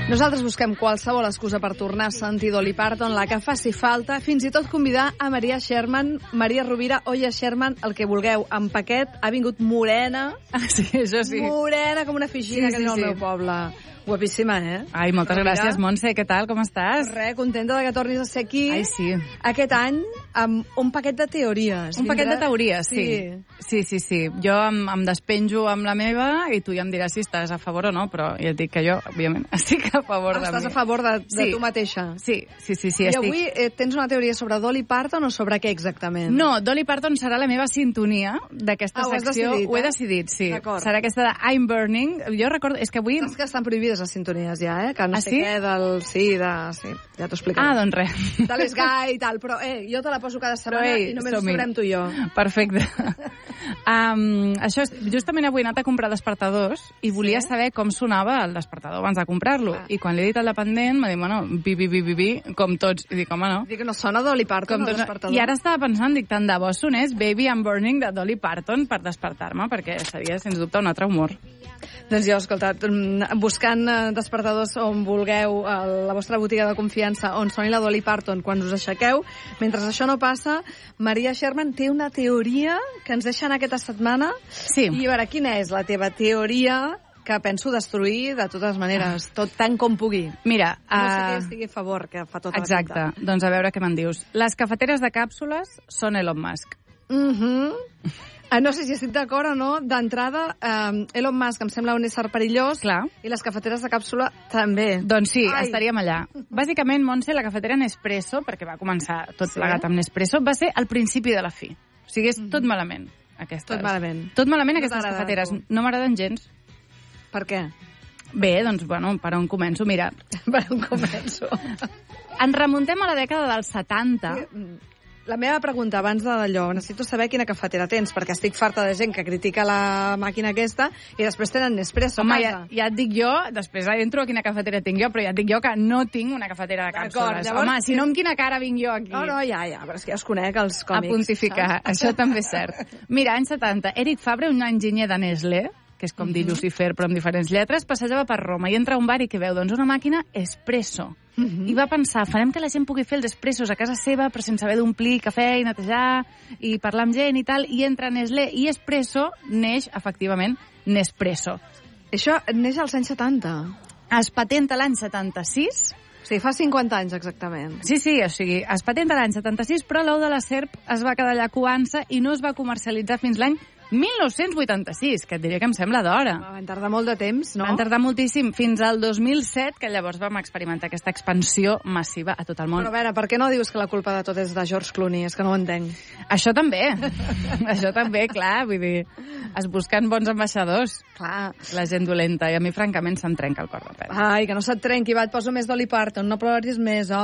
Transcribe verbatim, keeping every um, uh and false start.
Nosaltres busquem qualsevol excusa per tornar a sentir Dolly Parton, la que faci falta, fins i tot convidar a Maria Sherman, Maria Rovira, Oya Sherman, el que vulgueu. En Paquet ha vingut morena. Ah, sí, això sí. Morena com una figina, sí, que diu sí, el sí. meu poble. Guapíssima, eh? Ai, moltes Rovira. gràcies, Montse. Què tal? Com estàs? Res, contenta de que tornis a ser aquí. Ai, sí. Aquest any amb un paquet de teories. Un Vindrà... paquet de teories, sí. Sí, Sí, sí, sí. Jo em, em despenjo amb la meva i tu ja em diràs si estàs a favor o no, però ja et dic que jo, òbviament, estic a favor ah, de estàs mi. a favor de, de Sí. tu mateixa. Sí, sí, sí, sí I estic... avui eh, tens una teoria sobre Dolly Parton o sobre què exactament? No, Dolly Parton serà la meva sintonia d'aquesta Ah, ho has secció. decidit, Ho he eh? decidit, sí. D'acord. Serà aquesta de I'm Burning. Jo recordo... És que avui... Saps que estan prohibides les sintonies ja, eh? Que no Ah, sé sí? què del... Sí, de... sí, ja t'ho explicaré. Ah, doncs res. De l'Sky i tal, però eh, jo te la poso cada setmana Però, ei, i només ho som-hi. sabrem tu i jo. Perfecte. um, això és, justament avui he anat a comprar despertadors i volia Sí? saber com sonava el despertador abans de comprar-lo. Ah. I quan li he dit al dependent m'ha dit, bueno, bi, bi, bi, bi, bi, com tots. I dic, home, no. Dic que no sona Dolly Parton, Com el tots... despertador. I ara estava pensant, dic, tant de bo sonés Baby I'm Burning de Dolly Parton per despertar-me, perquè seria, sens dubte, un altre humor. Doncs jo, escolta, buscant eh, despertadors on vulgueu, a la vostra botiga de confiança, on soni la Dolly Parton quan us aixequeu, mentre això no passa, Maria Sherman té una teoria que ens deixa anar aquesta setmana. Sí. I a veure, quina és la teva teoria que penso destruir de totes maneres, tot tant com pugui? Mira... No sé uh, qui estigui a favor, que fa tota exacte. la pinta. Doncs a veure què me'n dius. Les cafeteres de càpsules són Elon Musk. Mhm. Ah, no sé si estic d'acord o no. D'entrada, eh, Elon Musk em sembla un ésser perillós. Clar. I les cafeteres de càpsula també. Doncs sí, Ai. estaríem allà. Bàsicament, Montse, la cafetera Nespresso, perquè va començar tot Sí. plegat amb Nespresso, va ser al principi de la fi. O sigui, és tot malament, aquestes. Tot malament. Tot malament, No aquestes t'agrada, cafeteres. tu? No m'agraden gens. Per què? Bé, doncs, bueno, per on començo? Mira, Per on començo? ens remuntem a la dècada dels setanta. La meva pregunta abans de d'allò, necessito saber quina cafetera tens, perquè estic farta de gent que critica la màquina aquesta i després tenen Nespresso a Home, casa. ja, ja et dic jo, després entro a quina cafetera tinc jo, però ja et dic jo que no tinc una cafetera de D'acord, càpsules. llavors- Home, si no, amb quina cara vinc jo aquí? No, no, ja, ja, però és que ja els conec, els A còmics. pontificar, saps? això també és cert. Mira, anys setanta, Eric Fabre, un enginyer de Nestlé, que és com dir Lucifer però amb diferents lletres, passejava per Roma i entra a un bar i que veu? Doncs una màquina espresso. I va pensar, farem que la gent pugui fer els espressos a casa seva però sense haver d'omplir cafè i netejar i parlar amb gent i tal, i entra a Nestlé i espresso neix, efectivament, Nespresso. Això neix als anys setanta. Es patenta l'any setanta-sis. O sigui, fa cinquanta anys exactament. Sí, sí, o sigui, es patenta l'any setanta-sis, però l'ou de la serp es va quedar allà coant-se i no es va comercialitzar fins l'any mil nou-cents vuitanta-sis, que et diria que em sembla d'hora. Van tardar molt de temps, no? Van tardar moltíssim, fins al dos mil set, que llavors vam experimentar aquesta expansió massiva a tot el món. Però a veure, per què no dius que la culpa de tot és de George Clooney? És que no ho entenc. Això també, això també, clar, vull dir, es busquen bons ambaixadors, Clar. la gent dolenta, i a mi, francament, se'm trenca el cor de pena. Ai, que no se't trenqui, va, et poso més Dolly Parton, no ploris més,